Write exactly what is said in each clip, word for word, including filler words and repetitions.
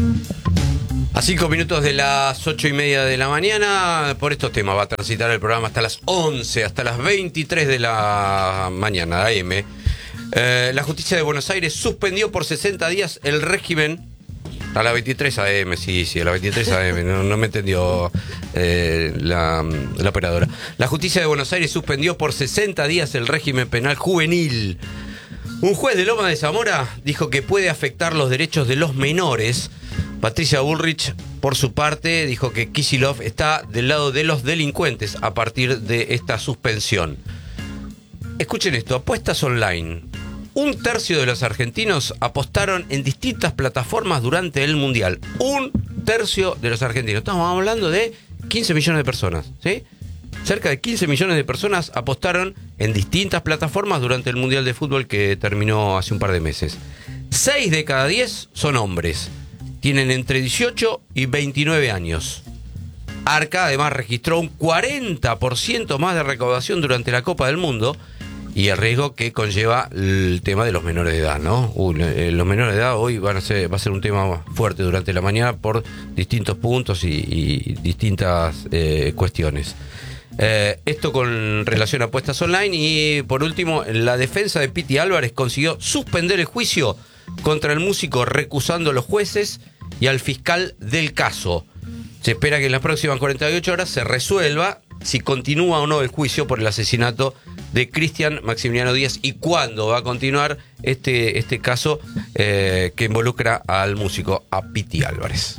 A cinco minutos de las ocho y media de la mañana, por estos temas va a transitar el programa hasta las once, hasta las veintitrés de la mañana, A M. Eh, la justicia de Buenos Aires suspendió por sesenta días el régimen. A las veintitrés A M, sí, sí, a las veintitrés A M, no, no me entendió eh, la, la operadora. La justicia de Buenos Aires suspendió por sesenta días el régimen penal juvenil. Un juez de Loma de Zamora dijo que puede afectar los derechos de los menores. Patricia Bullrich, por su parte, dijo que Kicillof está del lado de los delincuentes a partir de esta suspensión. Escuchen esto, apuestas online. Un tercio de los argentinos apostaron en distintas plataformas durante el Mundial. Un tercio de los argentinos. Estamos hablando de quince millones de personas, ¿sí? Cerca de quince millones de personas apostaron en distintas plataformas durante el Mundial de Fútbol que terminó hace un par de meses. seis de cada diez son hombres. Tienen entre dieciocho y veintinueve años. Arca además registró un cuarenta por ciento más de recaudación durante la Copa del Mundo y el riesgo que conlleva el tema de los menores de edad, ¿no? Uh, los menores de edad hoy van a ser, va a ser un tema fuerte durante la mañana por distintos puntos y, y distintas eh, cuestiones. Eh, esto con relación a apuestas online. Y por último, la defensa de Piti Álvarez consiguió suspender el juicio contra el músico, recusando a los jueces y al fiscal del caso. Se espera que en las próximas cuarenta y ocho horas se resuelva si continúa o no el juicio por el asesinato de Cristian Maximiliano Díaz y cuándo va a continuar este, este caso eh, que involucra al músico, a Piti Álvarez.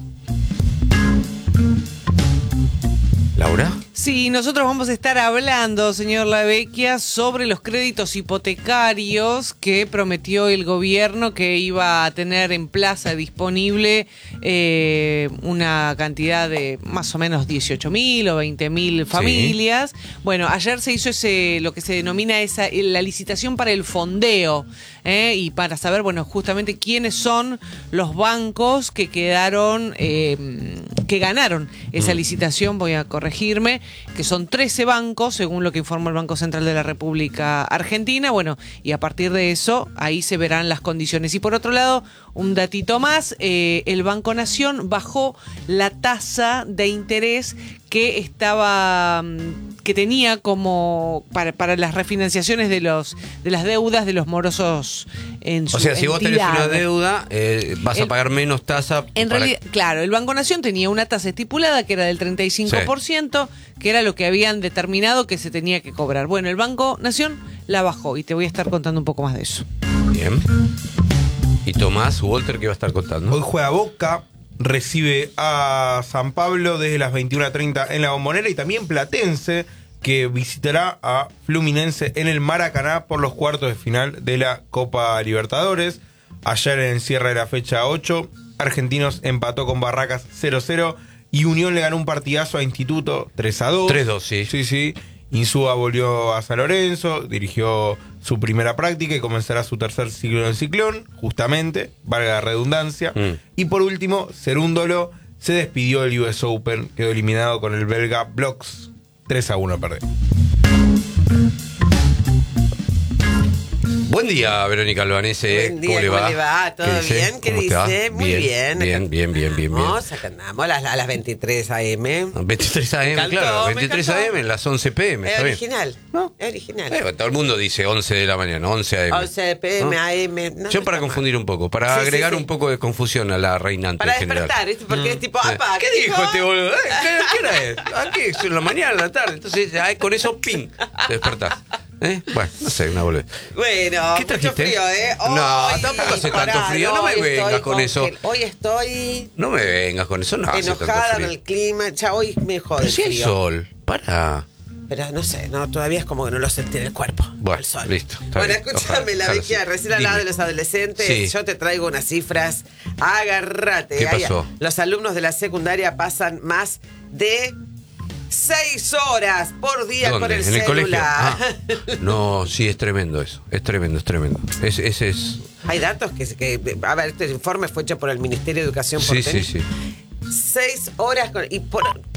¿Laura? Sí, nosotros vamos a estar hablando, señor Lavecchia, sobre los créditos hipotecarios que prometió el gobierno que iba a tener en plaza disponible eh, una cantidad de más o menos dieciocho mil o veinte mil familias. Sí. Bueno, ayer se hizo ese lo que se denomina esa la licitación para el fondeo eh, y para saber, bueno, justamente quiénes son los bancos que quedaron, eh, que ganaron esa licitación, voy a corregirme, que son trece bancos, según lo que informó el Banco Central de la República Argentina. Bueno, y a partir de eso, ahí se verán las condiciones. Y por otro lado, un datito más, eh, el Banco Nación bajó la tasa de interés que estaba, que tenía como para, para las refinanciaciones de los de las deudas de los morosos en su O sea, si entidad. Vos tenés una deuda, eh, vas el, a pagar menos tasa. En para... realidad, claro, el Banco Nación tenía una tasa estipulada que era del treinta y cinco por ciento, sí, que era lo que habían determinado que se tenía que cobrar. Bueno, el Banco Nación la bajó y te voy a estar contando un poco más de eso. Bien. ¿Y Tomás, Walter, qué va a estar contando? Hoy juega Boca, recibe a San Pablo desde las veintiuna treinta en la Bombonera, y también Platense, que visitará a Fluminense en el Maracaná por los cuartos de final de la Copa Libertadores. Ayer, en el cierre de la fecha ocho, Argentinos empató con Barracas cero cero y Unión le ganó un partidazo a Instituto tres a dos. tres dos, sí. Sí, sí. Insúa volvió a San Lorenzo, dirigió su primera práctica y comenzará su tercer ciclo en el Ciclón, justamente, valga la redundancia. Mm. Y por último, Cerúndolo se despidió del U S Open, quedó eliminado con el belga Blocks, tres a uno perdió. Buen día, Verónica Albanese. Buen día, ¿Cómo le va? ¿Cómo le va? ¿Todo ¿Qué bien? ¿Qué dice? Muy bien. bien. Bien, bien, bien, bien. Vamos, acá andamos a las, a las veintitrés a eme. veintitrés a eme, Cantó, claro. veintitrés a eme, las once pe eme. Es Está original. Bien. ¿No? Es original. Eh, todo el mundo dice once de la mañana, once a eme. once pe eme, ¿no? a eme. No, Yo para no confundir un poco, para sí, agregar sí, sí. un poco de confusión a la reinante Para en general. despertar, ¿viste? Porque mm. es tipo, apa, ¿qué, ¿qué dijo este boludo? ¿Qué, ¿Qué hora es? ¿A qué? ¿En la mañana, en la tarde? Entonces, ya, con eso, ping, te despertás. ¿Eh? Bueno, no sé, una boludez. Bueno, ¿qué trajiste? Mucho frío, ¿eh? Hoy, no, tampoco hace tanto frío. No me vengas con eso. Que, hoy estoy... No me vengas con eso, no hace tanto frío. Enojada con el clima. Ya hoy me jode el frío. frío. Si hay sol, para... Pero no sé, no, todavía es como que no lo sentí en el cuerpo. Bueno, el sol. listo. Bueno, bien. escúchame, la Vecchia, recién hablaba de los adolescentes. Sí. Yo te traigo unas cifras. Agárrate. ¿Qué pasó? Los alumnos de la secundaria pasan más de seis horas por día ¿Dónde? con el ¿En el celular. colegio? Ah, no, sí, es tremendo eso. Es tremendo, es tremendo. Es, ese es... Hay datos que, que... A ver, este informe fue hecho por el Ministerio de Educación Sí, porteño. sí, sí. Seis horas con, y por,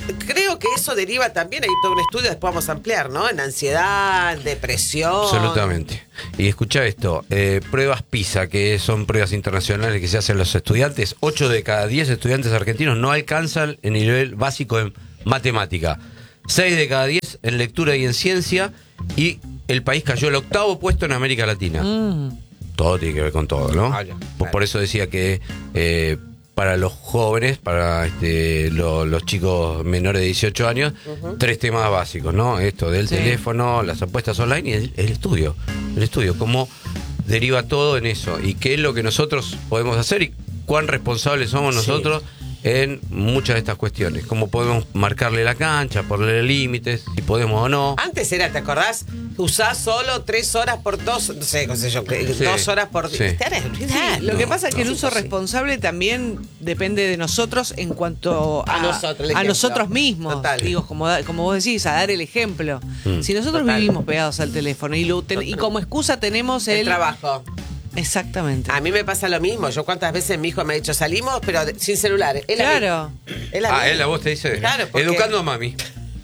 creo que eso deriva también, hay todo un estudio, después vamos a ampliar, ¿no? En ansiedad, depresión. Absolutamente. Y escucha esto, eh, pruebas PISA, que son pruebas internacionales que se hacen los estudiantes, ocho de cada diez estudiantes argentinos no alcanzan el nivel básico en matemática, seis de cada diez en lectura y en ciencia, y el país cayó al octavo puesto en América Latina. Mm. Todo tiene que ver con todo, ¿no? Ah, ya, por, claro. por eso decía que eh, para los jóvenes, para este, lo- los chicos menores de dieciocho años, Ujú. tres temas básicos, ¿no? Esto del Sí. teléfono, las apuestas online y el, el estudio. El estudio, cómo deriva todo en eso y qué es lo que nosotros podemos hacer y cuán responsables somos Sí. nosotros en muchas de estas cuestiones. Cómo podemos marcarle la cancha, ponerle límites, si podemos o no. Antes era, ¿te acordás? Usás solo tres horas por dos, no sé, qué sé yo, que- Sí. dos horas por Sí. día. Ahora es olvidar. Lo que pasa es que el no, uso sí. responsable también depende de nosotros en cuanto a, A nosotros, el a ejemplo. nosotros mismos. Total. Digo, como, da- como vos decís, a dar el ejemplo. Mm. Si nosotros Total. vivimos pegados al teléfono y, lo ten- y como excusa tenemos el, El trabajo. Exactamente. A mí me pasa lo mismo. Yo cuántas veces mi hijo me ha dicho salimos, pero de- sin celular. Él a mí. Claro. Él a Ah, mí. él a vos te dice, Claro, porque- educando a mami.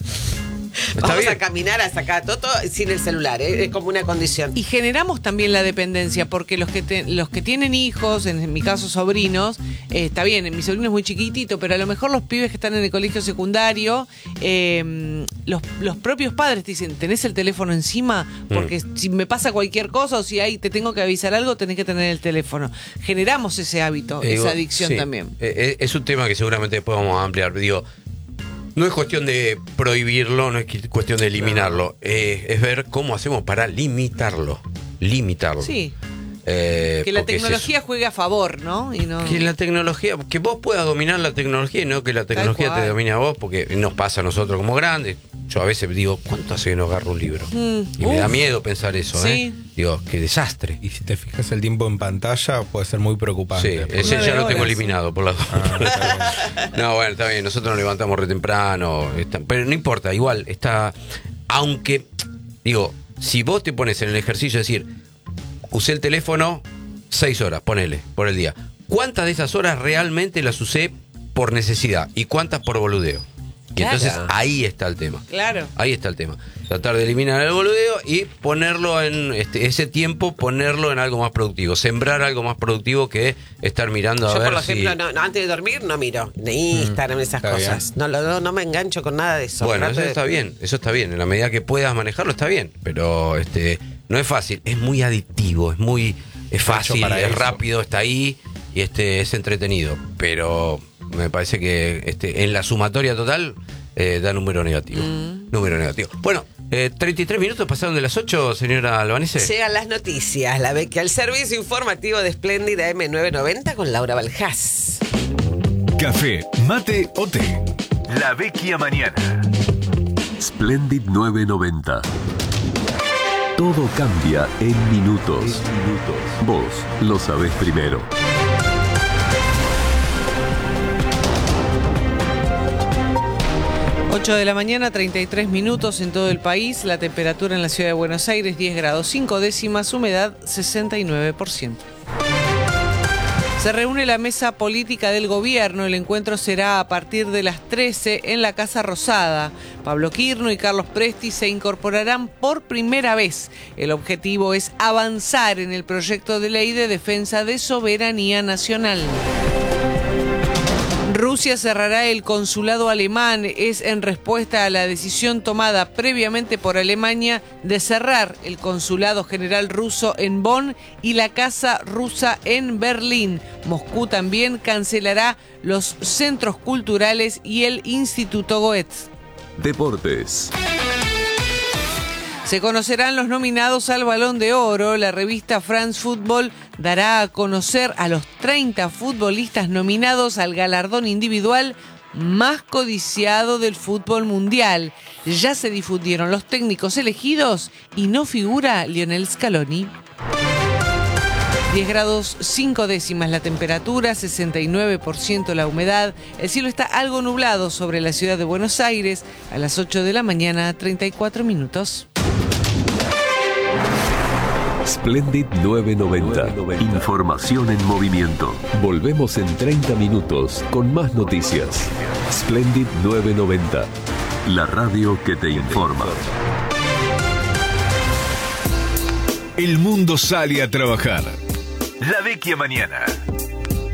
Está Vamos bien. a caminar a sacar a Toto sin el celular. ¿eh? Es como una condición. Y generamos también la dependencia, porque los que te- los que tienen hijos, en, en mi caso sobrinos, eh, está bien, mi sobrino es muy chiquitito, pero a lo mejor los pibes que están en el colegio secundario, eh, los, los propios padres te dicen, ¿tenés el teléfono encima? Porque si me pasa cualquier cosa o si hay, te tengo que avisar algo, tenés que tener el teléfono. Generamos ese hábito, Eh, esa digo, adicción sí. también. Eh, eh, es un tema que seguramente después vamos a ampliar. Digo, no es cuestión de prohibirlo, no es que- cuestión de eliminarlo. Eh, es ver cómo hacemos para limitarlo. Limitarlo. Sí, Eh, que la porque es tecnología juegue a favor, ¿no? Y no... eso. Que la tecnología, que vos puedas dominar la tecnología y no que la tecnología te cual. domine a vos, porque nos pasa a nosotros como grandes. Yo a veces digo, ¿cuánto hace que no agarro un libro? Mm, Y me da uf. miedo pensar eso, Sí. ¿eh? Digo, qué desastre. Y si te fijas el tiempo en pantalla, puede ser muy Sí, preocupante. ese ya lo Nueve tengo horas. eliminado por la No, bueno, está bien, nosotros nos levantamos re temprano, está- pero no importa, igual, está, aunque, digo, si vos te pones en el ejercicio de decir, usé el teléfono seis horas, ponele, por el día, ¿cuántas de esas horas realmente las usé por necesidad y cuántas por boludeo? Y Claro. entonces ahí está el tema. Claro. Ahí está el tema. Tratar de eliminar el boludeo y ponerlo en este, ese tiempo, ponerlo en algo más productivo. Sembrar algo más productivo que estar mirando a Yo, ver por si... ejemplo, no, no, antes de dormir no miro ni Instagram, esas está cosas. No, lo- no, no me engancho con nada de eso. Bueno, Trato eso de- está bien, eso está bien. En la medida que puedas manejarlo está bien, pero este no es fácil, es muy adictivo, es muy es fácil, para es eso. rápido, está ahí y este es entretenido, pero me parece que este en la sumatoria total eh, da número negativo. Número negativo. Bueno, eh, treinta y tres minutos pasaron de las ocho, señora Albanese. Llegan las noticias, la Vecchia, el servicio informativo de Splendid M nueve noventa con Laura Baljás. Café, mate o té. La Vecchia Mañana. Splendid nueve noventa. Todo cambia en minutos. Vos lo sabés primero. ocho de la mañana, treinta y tres minutos en todo el país. La temperatura en la ciudad de Buenos Aires, diez grados cinco décimas, humedad sesenta y nueve por ciento. Se reúne la mesa política del gobierno. El encuentro será a partir de las trece en la Casa Rosada. Pablo Quirno y Carlos Presti se incorporarán por primera vez. El objetivo es avanzar en el proyecto de ley de defensa de soberanía nacional. Rusia cerrará el consulado alemán. Es en respuesta a la decisión tomada previamente por Alemania de cerrar el consulado general ruso en Bonn y la casa rusa en Berlín. Moscú también cancelará los centros culturales y el Instituto Goethe. Deportes. Se conocerán los nominados al Balón de Oro. La revista France Football dará a conocer a los treinta futbolistas nominados al galardón individual más codiciado del fútbol mundial. Ya se difundieron los técnicos elegidos y no figura Lionel Scaloni. diez grados cinco décimas la temperatura, sesenta y nueve por ciento la humedad. El cielo está algo nublado sobre la ciudad de Buenos Aires. A las ocho de la mañana, treinta y cuatro minutos. Splendid novecientos noventa. Información en movimiento. Volvemos en treinta minutos con más noticias. Splendid novecientos noventa. La radio que te informa. El mundo sale a trabajar. La Vecchia Mañana.